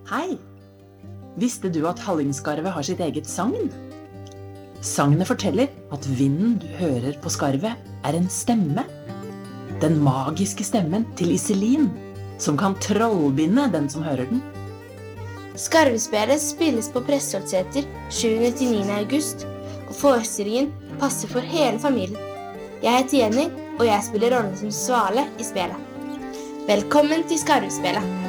Hei! Visste du at Hallingskarvet har sitt eget sagn? Sagnet forteller at vinden du hører på skarvet en stemme. Den magiske stemmen til Iselin, som kan trollbinde den som hører den. Skarvespelet spilles på Prestholtseter 7.–9. august, og forestillingen passer for hele familien. Jeg heter Jenny, og jeg spiller rollen som Svale i spelet. Velkommen til Skarvespelet!